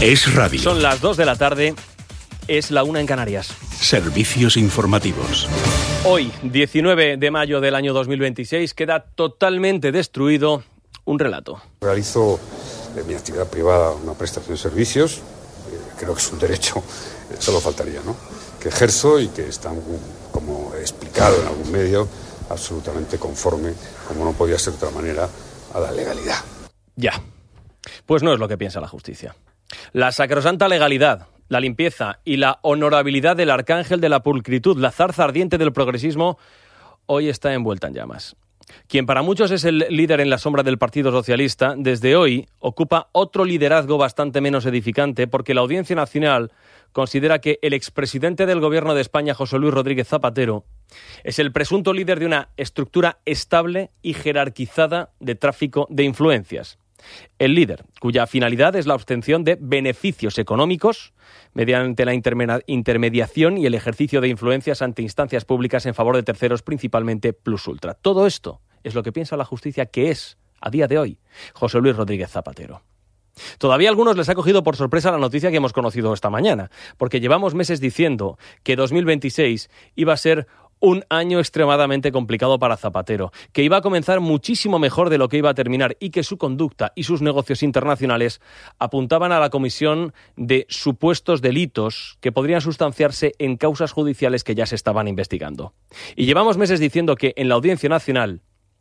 Es radio. Son las 2 de la tarde, es la 1 en Canarias. Servicios informativos. Hoy, 19 de mayo del año 2026, queda totalmente destruido un relato. Realizo de mi actividad privada una prestación de servicios, creo que es un derecho, solo faltaría, ¿no?, que ejerzo y que está, como he explicado en algún medio, absolutamente conforme, como no podía ser de otra manera, a la legalidad. Ya, pues no es lo que piensa la justicia. La sacrosanta legalidad, la limpieza y la honorabilidad del arcángel de la pulcritud, la zarza ardiente del progresismo, hoy está envuelta en llamas. Quien para muchos es el líder en la sombra del Partido Socialista, desde hoy ocupa otro liderazgo bastante menos edificante, porque la Audiencia Nacional considera que el expresidente del Gobierno de España, José Luis Rodríguez Zapatero, es el presunto líder de una estructura estable y jerarquizada de tráfico de influencias. El líder, cuya finalidad es la obtención de beneficios económicos mediante la intermediación y el ejercicio de influencias ante instancias públicas en favor de terceros, principalmente Plus Ultra. Todo esto es lo que piensa la justicia que es, a día de hoy, José Luis Rodríguez Zapatero. Todavía a algunos les ha cogido por sorpresa la noticia que hemos conocido esta mañana, porque llevamos meses diciendo que 2026 iba a ser un año extremadamente complicado para Zapatero, que iba a comenzar muchísimo mejor de lo que iba a terminar y que su conducta y sus negocios internacionales apuntaban a la comisión de supuestos delitos que podrían sustanciarse en causas judiciales que ya se estaban investigando. Y llevamos meses diciendo que en la Audiencia Nacional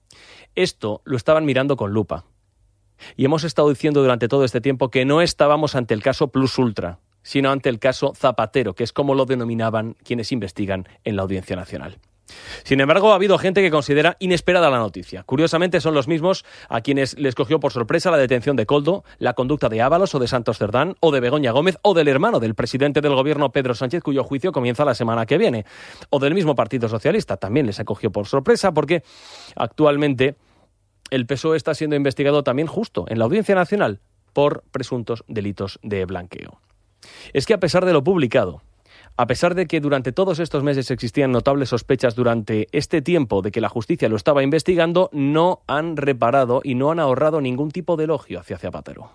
esto lo estaban mirando con lupa. Y hemos estado diciendo durante todo este tiempo que no estábamos ante el caso Plus Ultra, sino ante el caso Zapatero, que es como lo denominaban quienes investigan en la Audiencia Nacional. Sin embargo, ha habido gente que considera inesperada la noticia. Curiosamente, son los mismos a quienes les cogió por sorpresa la detención de Koldo, la conducta de Ábalos o de Santos Cerdán, o de Begoña Gómez, o del hermano del presidente del Gobierno, Pedro Sánchez, cuyo juicio comienza la semana que viene, o del mismo Partido Socialista. También les cogió por sorpresa porque actualmente el PSOE está siendo investigado también justo en la Audiencia Nacional por presuntos delitos de blanqueo. Es que a pesar de lo publicado, a pesar de que durante todos estos meses existían notables sospechas durante este tiempo de que la justicia lo estaba investigando, no han reparado y no han ahorrado ningún tipo de elogio hacia Zapatero.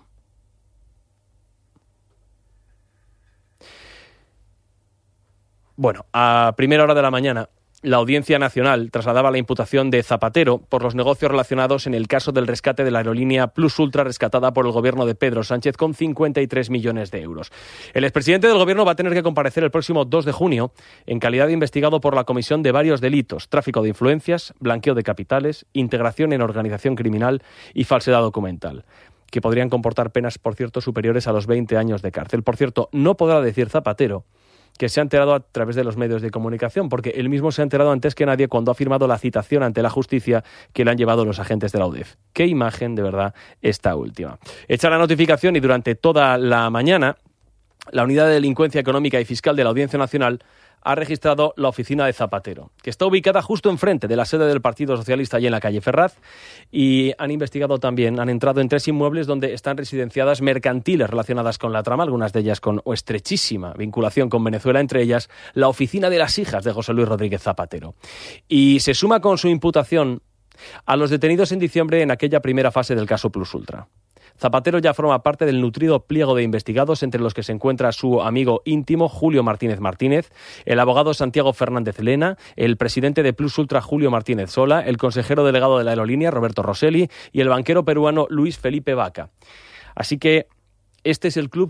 Bueno, a primera hora de la mañana, la Audiencia Nacional trasladaba la imputación de Zapatero por los negocios relacionados en el caso del rescate de la aerolínea Plus Ultra rescatada por el gobierno de Pedro Sánchez con 53 millones de euros. El expresidente del gobierno va a tener que comparecer el próximo 2 de junio en calidad de investigado por la comisión de varios delitos: tráfico de influencias, blanqueo de capitales, integración en organización criminal y falsedad documental, que podrían comportar penas, por cierto, superiores a los 20 años de cárcel. Por cierto, no podrá decir Zapatero que se ha enterado a través de los medios de comunicación, porque él mismo se ha enterado antes que nadie cuando ha firmado la citación ante la justicia que le han llevado los agentes de la UDEF. Qué imagen, de verdad, esta última. Hecha la notificación y durante toda la mañana, la Unidad de Delincuencia Económica y Fiscal de la Audiencia Nacional ha registrado la oficina de Zapatero, que está ubicada justo enfrente de la sede del Partido Socialista allí en la calle Ferraz, y han investigado también, han entrado en 3 inmuebles donde están residenciadas mercantiles relacionadas con la trama, algunas de ellas con estrechísima vinculación con Venezuela, entre ellas la oficina de las hijas de José Luis Rodríguez Zapatero. Y se suma con su imputación a los detenidos en diciembre en aquella primera fase del caso Plus Ultra. Zapatero ya forma parte del nutrido pliego de investigados, entre los que se encuentra su amigo íntimo Julio Martínez Martínez, el abogado Santiago Fernández Lena, el presidente de Plus Ultra Julio Martínez Sola, el consejero delegado de la aerolínea Roberto Rosselli y el banquero peruano Luis Felipe Vaca. Así que este es el club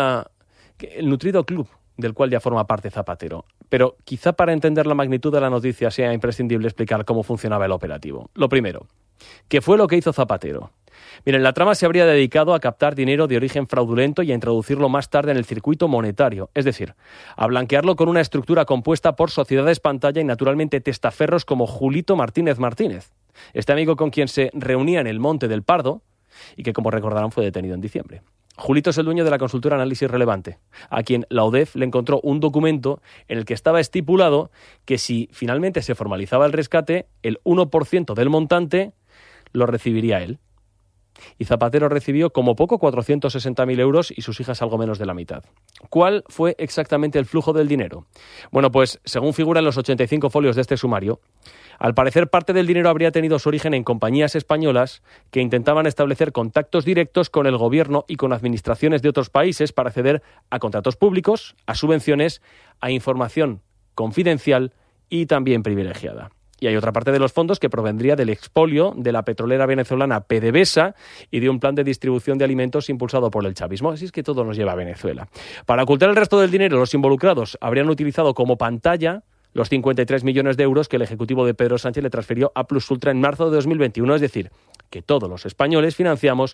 el nutrido club del cual ya forma parte Zapatero. Pero quizá para entender la magnitud de la noticia sea imprescindible explicar cómo funcionaba el operativo. Lo primero, ¿qué fue lo que hizo Zapatero? Miren, la trama se habría dedicado a captar dinero de origen fraudulento y a introducirlo más tarde en el circuito monetario, es decir, a blanquearlo con una estructura compuesta por sociedades pantalla y naturalmente testaferros como Julito Martínez Martínez, este amigo con quien se reunía en el Monte del Pardo y que, como recordarán, fue detenido en diciembre. Julito es el dueño de la consultora Análisis Relevante, a quien la UDEF le encontró un documento en el que estaba estipulado que si finalmente se formalizaba el rescate, el 1% del montante lo recibiría él. y Zapatero recibió como poco 460.000 euros y sus hijas algo menos de la mitad. ¿Cuál fue exactamente el flujo del dinero? Bueno, pues según figura en los 85 folios de este sumario, al parecer parte del dinero habría tenido su origen en compañías españolas que intentaban establecer contactos directos con el gobierno y con administraciones de otros países para acceder a contratos públicos, a subvenciones, a información confidencial y también privilegiada. Y hay otra parte de los fondos que provendría del expolio de la petrolera venezolana PDVSA y de un plan de distribución de alimentos impulsado por el chavismo. Así es que todo nos lleva a Venezuela. Para ocultar el resto del dinero, los involucrados habrían utilizado como pantalla los 53 millones de euros que el Ejecutivo de Pedro Sánchez le transfirió a Plus Ultra en marzo de 2021. Es decir, que todos los españoles financiamos